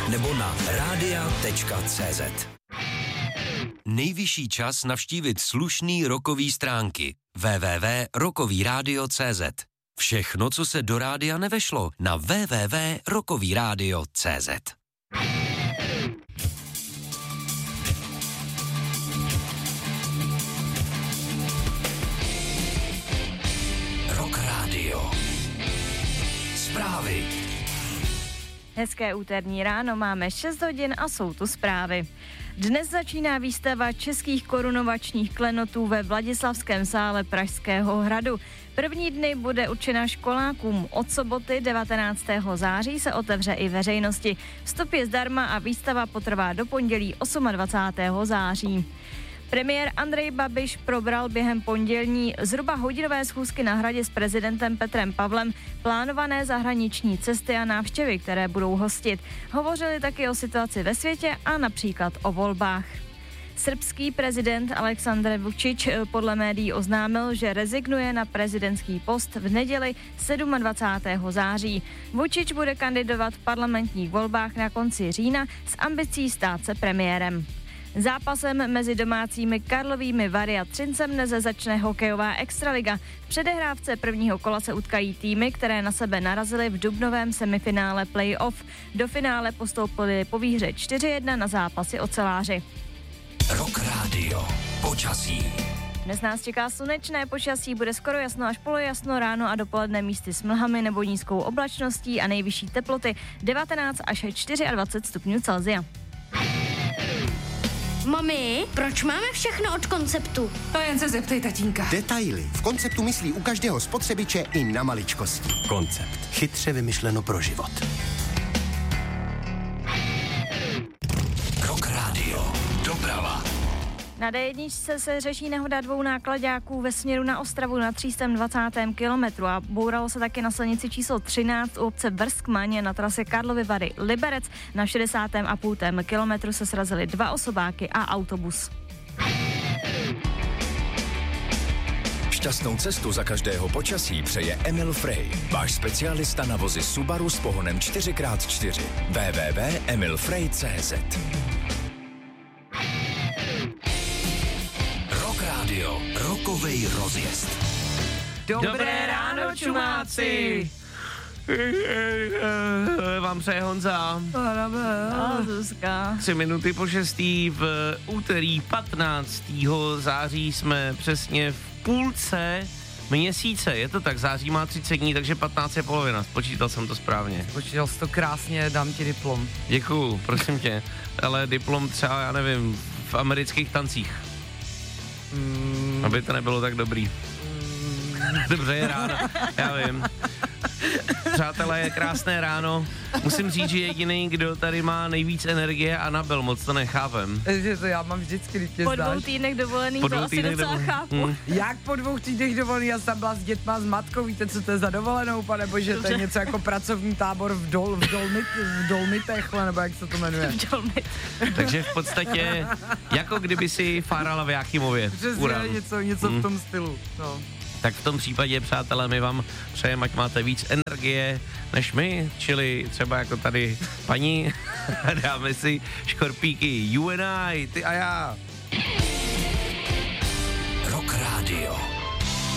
nebo na radia.cz. Nejvyšší čas navštívit slušný rockový stránky www.rockovyradio.cz. Všechno, co se do rádia nevešlo, na www.rockovyradio.cz. Rock Radio. Zprávy. Hezké úterní ráno, máme 6 hodin a jsou tu zprávy. Dnes začíná výstava českých korunovačních klenotů ve Vladislavském sále Pražského hradu. První dny bude určena školákům. Od soboty 19. září se otevře i veřejnosti. Vstup je zdarma a výstava potrvá do pondělí 28. září. Premiér Andrej Babiš probral během pondělní zhruba hodinové schůzky na hradě s prezidentem Petrem Pavlem plánované zahraniční cesty a návštěvy, které budou hostit. Hovořili taky o situaci ve světě a například o volbách. Srbský prezident Aleksandar Vučić podle médií oznámil, že rezignuje na prezidentský post v neděli 27. září. Vučić bude kandidovat v parlamentních volbách na konci října s ambicí stát se premiérem. Zápasem mezi domácími Karlovými Vary a Třincem dnes začne hokejová extraliga. V předehrávce prvního kola se utkají týmy, které na sebe narazily v dubnovém semifinále play-off. Do finále postoupili po výhře 4-1 na zápasy oceláři. Rock Radio. Počasí. Dnes nás čeká slunečné počasí, bude skoro jasno až polojasno, ráno a dopoledne místy s mlhami nebo nízkou oblačností a nejvyšší teploty 19 až 24 stupňů Celsia. Mami, proč máme všechno od Konceptu? To jen se zeptej tatínka. Detaily. V Konceptu myslí u každého spotřebiče i na maličkosti. Koncept. Chytře vymyšleno pro život. Rock Radio. Doprava. Na D1 se řeší nehoda dvou náklaďáků ve směru na Ostravu na 320. kilometru a bouralo se taky na silnici číslo 13 u obce Vrskmaně na trase Karlovy Vary Liberec. Na 60,5 kilometru se srazily 2 osobáky a autobus. Šťastnou cestu za každého počasí přeje Emil Frey, váš specialista na vozy Subaru s pohonem 4x4. www.emilfrey.cz. Rock Radio, rockovej rozjezd. Dobré ráno, čumáci! Vám přeje Honza. A Zuzka. 3 minuty po 6. v úterý 15. září jsme přesně v půlce měsíce. Je to tak, září má 30 dní, takže 15 je polovina. Spočítal jsem to správně. Počítal jsi to krásně, dám ti diplom. Děkuju, prosím tě. Ale diplom třeba, já nevím, v amerických tancích. Aby to nebylo tak dobrý. Dobře, je ráno, já vím. Přátelé, je krásné ráno. Musím říct, že jediný, kdo tady má nejvíc energie, Anabel, moc to nechápem. Že to já mám vždycky, když tě Po zdáš. 2 týdnech dovolený, to asi docela chápu. Jak po 2 týdnech dovolený? Já jsem tam byla s dětma, s matkou, víte, co to je za dovolenou, pane bože, to je něco jako pracovní tábor v Dolmitech, nebo jak se to jmenuje. Takže v podstatě, jako kdyby si fárala v Jáchymově. Přesně, něco v tom stylu, no. Tak v tom případě, přátelé, my vám přejeme, ať máte víc energie než my, čili třeba jako tady paní, dáme si škorpíky, you and I, ty a já. Rock Radio.